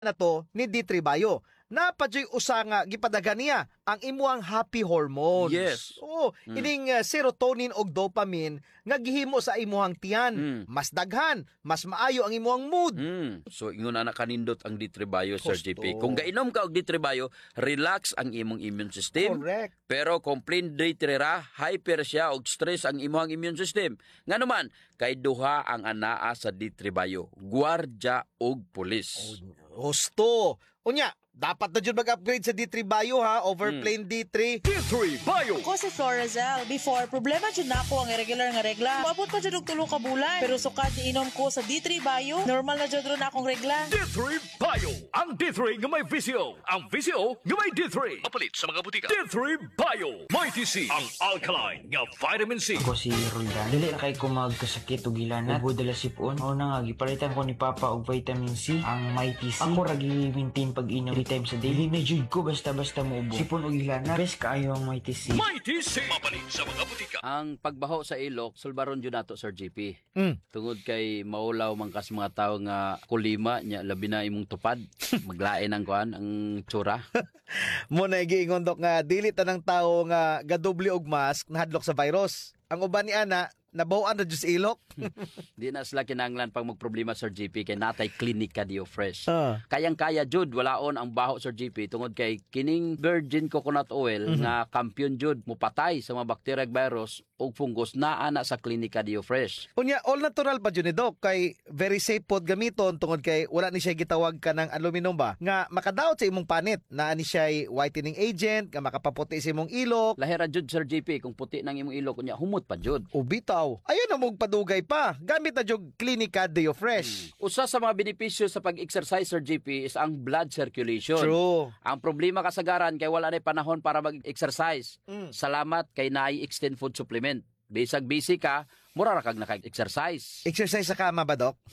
na to ni D3 Bio. Napadyoy usa nga gipadagan niya ang imuang happy hormones. Yes. Oo, ining serotonin og dopamine nga gihimo sa imuhang tiyan. Mas daghan, mas maayo ang imuhang mood. So ingon na kanindot ang D3 Bio, Sir Gusto. JP. Kung gainom ka og D3 Bio, relax ang imong immune system. Correct. Pero kung plain D3 ra, hyper siya og stress ang imong immune system. Nga naman, kay duha ang anaa sa D3 Bio, gwardya og pulis. Gusto. Unya, dapat na dyan mag-upgrade sa D3 Bio ha, over plain D3. D3 Bio! Ako si Florazel. Before, problema dyan na ako ang irregular nga regla. Mabot pa dyan og 3 ka bulan. Pero sukad ni inom ko sa D3 Bio, normal na dyan ron akong regla. D3 Bio. Ang D3 nga may VCO. Ang VCO nga may D3. Mapalit sa mga butika. D3 Bio. May TC. Ang alkaline nga vitamin C. Ako si Roldan. Dili na kay ko magkasakit o gilanat. Ubo dala sipon. O na nga, gipalitan ko ni Papa og vitamin C. Ang may TC. Ako ragi maintain pag-inom 3 times a day. Dili na jud ko basta-basta muubo. Sipon o gilanat. Best kaayo ang may TC. May TC. Mapalit sa mga butika. Ang pagbaho sa ilok, sulbaron dyan nato, Sir JP. Tungod kay maulaw man kas mga tao nga kulima, nya labi na imong tupad. Maglain ang kuan, ang tsura. Muna giingon dok nga dili tanang tawo nga gadoble og mask nahadlok sa virus. Ang uban ni ana nabawaan na jud sa ilok. Di na sila kinanglan pag magproblema, Sir JP, kay natay klinika diyo fresh. Ah. Kayang-kaya jud, walaon ang baho, Sir JP, tungod kay kining virgin coconut oil nga kampiyon jud mupatay sa mga bacteria ug virus ug fungus naa na sa klinika diyo fresh. Unya all natural pa jud ni dok kay very safe pod gamiton tungod kay wala ni siya gitawag ka ng aluminum ba nga makadaot sa imong panit. Naa ni siya whitening agent nga makapaputi sa imong ilok. Lahira jud, Sir JP, kung puti nang imong ilok kunya humot pa jud. Ubitaw. Ayun na mong padugay pa. Gamit na jud klinika Deo Fresh. Usa sa mga benepisyo sa pag-exercise, Sir JP, is ang blood circulation. True. Ang problema kasagaran kay wala na panahon para mag-exercise. Salamat kay naay extend food supplement. Bisag busy ka, mura ra kag naka-exercise. Exercise sa kama ba, Dok?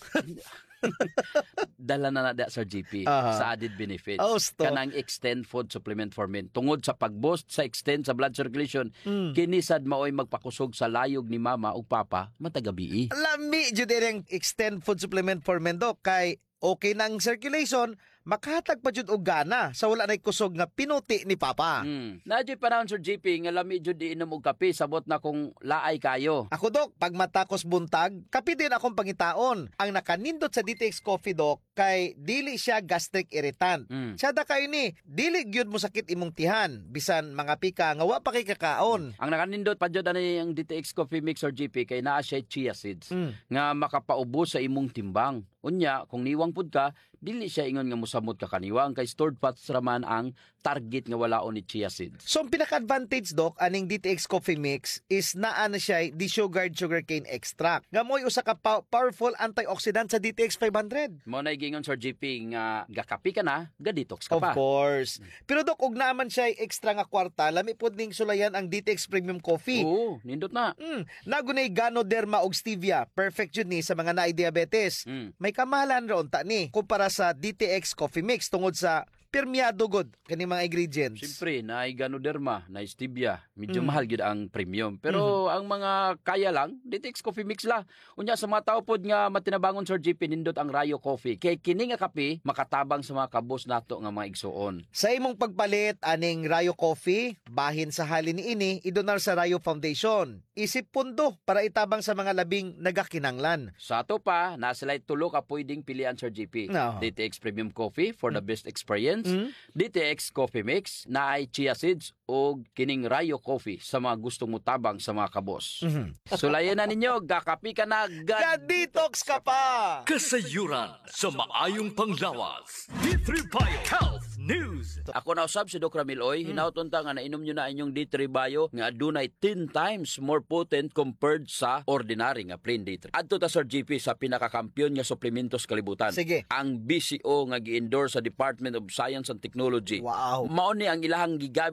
Dala na da, Sir JP, Aha. sa added benefits. Osto. Kanang extend food supplement for men. Tungod sa pag-boost sa extend sa blood circulation, kinisad maoy magpakusog sa layog ni mama ug papa matagabi. Lami jud ang extend food supplement for men, Dok. Kay okay na ang circulation, makahatag pa jud og gana sa wala nay kusog nga pinuti ni Papa. Nadyo'y panahon, Sir JP, nga lami jud iinom og kape, sabot na kung laay kayo. Ako, Dok, pag matakos buntag, kape din akong pangitaon. Ang nakanindot sa DTX Coffee, Dok, kay dili siya gastric irritant. Siya da kayo ni, dili gyud mo sakit imong tihan, bisan mga pika nga wa pa kay kakaon. Ang nakanindot pa jud ani ang DTX Coffee Mix, Sir JP, kay naa siya chia seeds nga makapaubos sa imong timbang. Unya, kung niwang pud ka, dili siya ingon nga musamot ka kaniwang kay stored fats raman ang target nga walaon ni chia seeds. So, ang pinaka-advantage, Dok, aning DTX Coffee Mix is naa na siya desugared sugarcane extract. Nga mo'y usa ka powerful antioxidant sa DTX 500. Mo na gingon, Sir JP, nga gakapi ka na, ga-detox ka Of pa. course. Pero, Dok, ug naman siya extra nga kwarta, lami pod ning sulayan ang DTX Premium Coffee. Oo, nindot na. Nagunay Ganoderma og stevia. Perfect yun ni sa mga naay diabetes. May kamahalan ron ta ni kumpara sa DTX Coffee Mix tungod sa permeado god kani mga ingredients. Siyempre, na Ganoderma, na stevia, medyo mahal gyud ang premium. Pero ang mga kaya lang, DTX Coffee Mix la. Unya sa mga tao pod nga matinabangon, Sir JP, nindot ang Rayo Coffee. Kay kini nga kape makatabang sa mga kabos nato nga mga igsuon. Sa imong pagpalit aning Rayo Coffee, bahin sa halin ni ini idonar sa Rayo Foundation. Isip pundo para itabang sa mga labing nagakinanglan. Sa ato pa, nasalay tulo ka pwedeng pilian, Sir JP. No. DTX Premium Coffee for the best experience. DTX Coffee Mix na ay chia seeds o kining Rayo Coffee sa mga gustong mutabang sa mga kabos. Sulayan na ninyo, gakapi ka na, Ga-detox ka pa! Kasayuran sa maayong panglawas. D3 Bio Health News. Ako na usab si Doc Ramil Oy, hinauton ta nga nainom nyo na inyong D3 Bio nga adunay 10 times more potent compared sa ordinary nga plain D3. Adto ta, Sir GP, sa pinakakampiyon nga suplementos kalibutan. Sige. Ang BCO nga gi-endorse sa Department of Science and Technology. Wow. Mao ni ang ilahang gigamit atong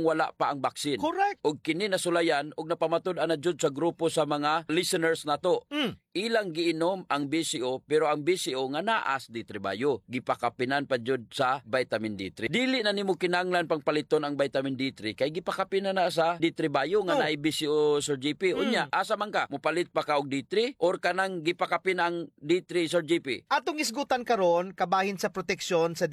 wala pa ang baksin. Correct. Og kini nasulayan og napamatud-an na jud sa grupo sa mga listeners nato. Ilang giinom ang BCO pero ang BCO nga naas D3 Bio. Gipakapinan pa jud sa vitamin D3. Dili na nimo kinahanglan pang paliton ang vitamin D3 kay gipakapinan na sa D3 Bio nga naay BCO Sir JP. Unya, asa man ka mupalit pa ka og D3 or kanang gipakapin ang D3 Sir JP? Atong isgutan karon kabahin sa proteksyon sa